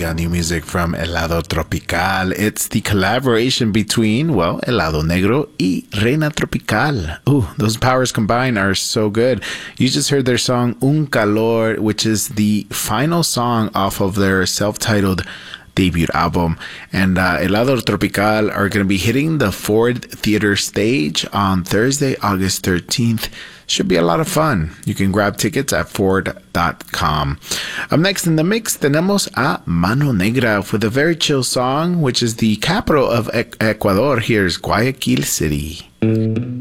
new music from Helado Tropical. It's the collaboration between, well, Helado Negro y Reina Tropical. Ooh, those powers combined are so good. You just heard their song Un Calor, which is the final song off of their self-titled debut album. And Helado Tropical are going to be hitting the Ford Theater stage on Thursday, August 13th. Should be a lot of fun. You can grab tickets at Ford.com. Up next in the mix, tenemos a Mano Negra with a very chill song, which is the capital of Ecuador. Here's Guayaquil City.